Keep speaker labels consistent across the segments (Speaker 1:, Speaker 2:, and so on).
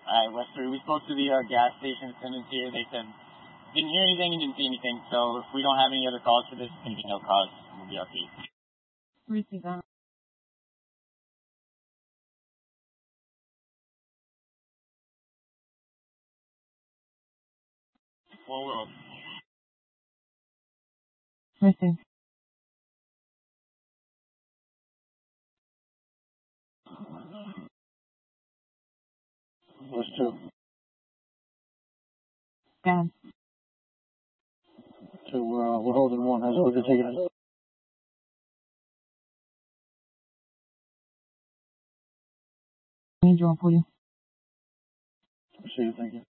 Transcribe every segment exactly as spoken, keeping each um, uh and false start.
Speaker 1: Alright, Westbury, we spoke to the uh, gas station attendants here. They said didn't hear anything and didn't see anything, so if we don't have any other calls for this, it's going to be no cause. We'll be okay.
Speaker 2: Receiver.
Speaker 1: Full world.
Speaker 2: Receive.
Speaker 1: What's two?
Speaker 2: Gas.
Speaker 1: Two, we're, uh, we're holding one. How's it taking us?
Speaker 2: Need draw for you.
Speaker 1: See you, thank you.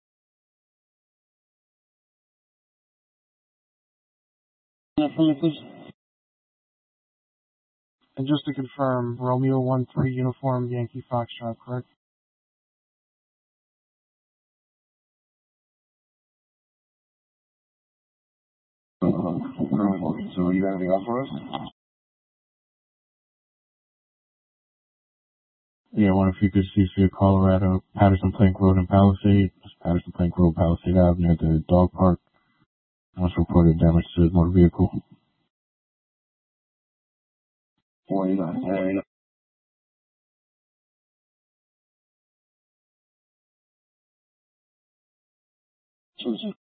Speaker 1: For me, please.
Speaker 3: And just to confirm, Romeo one three uniform Yankee Foxtrot, correct?
Speaker 1: Uh, so you got anything else for us?
Speaker 3: Yeah, I wonder if you could C C Colorado, Patterson Plank Road and Palisade, Patterson Plank Road, Palisade Ave near the dog park. I also reported damage to the motor vehicle.
Speaker 1: Well, you got it. Yeah, you got it.